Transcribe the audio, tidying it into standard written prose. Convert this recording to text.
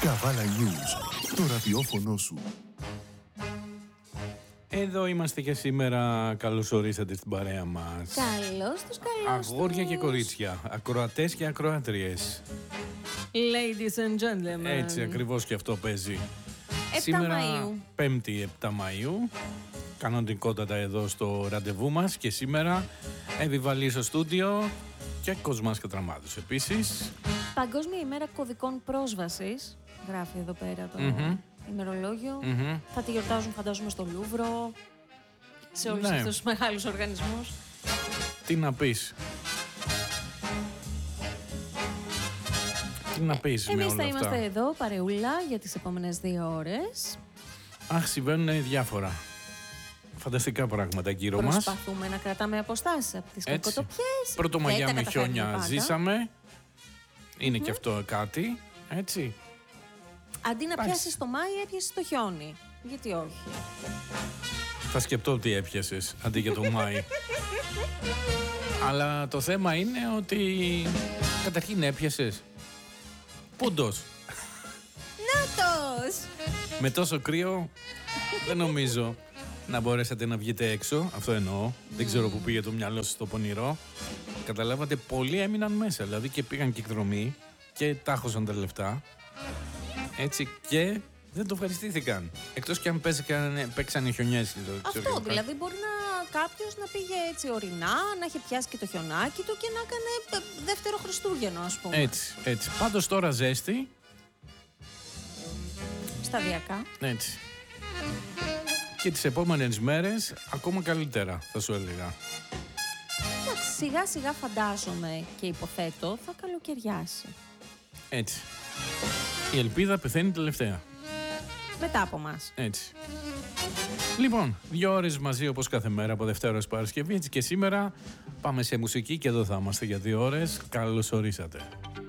Καβάλα News, το ραδιόφωνο σου. Εδώ είμαστε και σήμερα. Καλώς ορίσατε στην παρέα μας. Καλώς τους, καλώς Αγόρια τους. και κορίτσια, ακροατές και ακροάτριες. Ladies and gentlemen. Έτσι ακριβώς και αυτό παίζει. 7 Σήμερα Μαΐου. 5η 7 Μαΐου. Κανονικότατα εδώ στο ραντεβού μας. Και σήμερα Εβιβαλή στο στούντιο και Κοσμάς Κατραμάδος επίσης. Παγκόσμια ημέρα κωδικών πρόσβασης. Γράφει εδώ πέρα το ημερολόγιο. Θα τη γιορτάζουν, φαντάζομαι, στο Λούβρο. Σε όλους αυτούς τους μεγάλους οργανισμούς. Τι να πεις. Τι να πεις με Εμείς όλα θα αυτά. είμαστε εδώ, παρεούλα, για τις επόμενες 2 ώρες. Αχ, συμβαίνουν διάφορα φανταστικά πράγματα γύρω μας. Προσπαθούμε να κρατάμε αποστάσεις από τις κακοτοπιές. Πρωτομαγιά Δεν τα με καταφέρνουμε χιόνια πάντα. ζήσαμε. Είναι και αυτό κάτι. Έτσι. Αντί να Εντάξει. πιάσεις το Μάη, έπιασες το χιόνι. Γιατί όχι. Θα σκεφτώ τι έπιασες αντί για το Μάη. Αλλά το θέμα είναι ότι καταρχήν έπιασες. Πούντος. Νάτος! Με τόσο κρύο δεν νομίζω να μπορέσατε να βγείτε έξω. Αυτό εννοώ. Δεν ξέρω που πήγε το μυαλό σας στο πονηρό. Καταλάβατε, πολλοί έμειναν μέσα. Δηλαδή και πήγαν και εκδρομή και τάχωσαν τα λεφτά. Έτσι, και δεν το ευχαριστήθηκαν. Εκτός και αν παίξανε χιονιές. Αυτό δηλαδή μπορεί να κάποιος να πήγε έτσι ορεινά, να είχε πιάσει και το χιονάκι του και να έκανε δεύτερο Χριστούγεννο, ας πούμε. Έτσι. Πάντως τώρα ζέστη. Σταδιακά. Έτσι. Και τις επόμενες μέρες ακόμα καλύτερα, θα σου έλεγα. Εντάξει, σιγά σιγά φαντάζομαι και υποθέτω θα καλοκαιριάσει. Έτσι. Η ελπίδα πεθαίνει τελευταία. Μετά από μας. Έτσι. Λοιπόν, 2 ώρες μαζί όπως κάθε μέρα από Δευτέρα ως Παρασκευή. Έτσι και σήμερα πάμε σε μουσική και εδώ θα είμαστε για 2 ώρες. Καλώς ορίσατε.